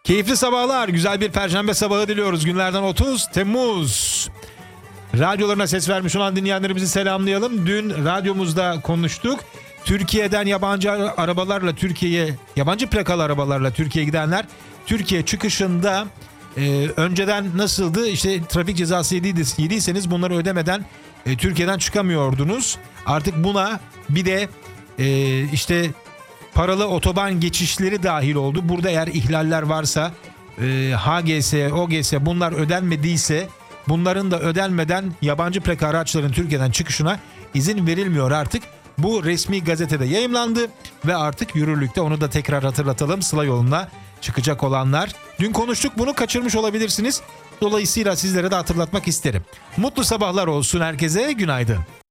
Keyifli sabahlar, güzel bir perşembe sabahı diliyoruz. Günlerden 30 Temmuz. Radyolarına ses vermiş olan dinleyenlerimizi selamlayalım. Dün radyomuzda konuştuk. Türkiye'den yabancı arabalarla Türkiye'ye, yabancı plakalı arabalarla Türkiye'ye gidenler Türkiye çıkışında önceden nasıldı? İşte trafik cezası yediyseniz bunları ödemeden Türkiye'den çıkamıyordunuz. Artık buna bir de işte paralı otoban geçişleri dahil oldu. Burada eğer ihlaller varsa HGS, OGS bunlar ödenmediyse bunların da ödenmeden yabancı plaka araçların Türkiye'den çıkışına izin verilmiyor artık. Bu resmi gazetede yayımlandı ve artık yürürlükte, onu da tekrar hatırlatalım Sıla yoluna çıkacak olanlar. Dün konuştuk, bunu kaçırmış olabilirsiniz. Dolayısıyla sizlere de hatırlatmak isterim. Mutlu sabahlar olsun herkese, günaydın.